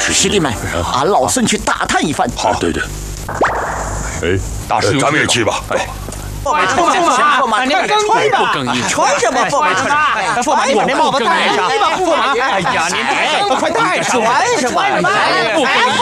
师弟们，俺老孙去打探一番。 好，对。哎， 大师， 咱们也去吧。哎。 驸马，驸马，你穿着，穿什么？驸马，驸马，你把那帽子戴上。驸马，哎呀，您快戴上！穿什么？